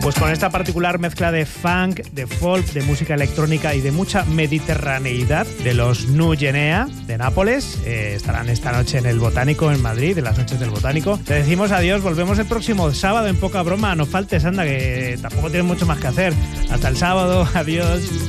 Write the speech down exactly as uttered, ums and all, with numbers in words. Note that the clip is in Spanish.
Pues con esta particular mezcla de funk, de folk, de música electrónica y de mucha mediterraneidad de los Nu Genea de Nápoles, eh, estarán esta noche en el Botánico en Madrid, en las noches del Botánico. Te decimos adiós, volvemos el próximo sábado en Poca Broma. No faltes, anda, que tampoco tienes mucho más que hacer. Hasta el sábado, adiós.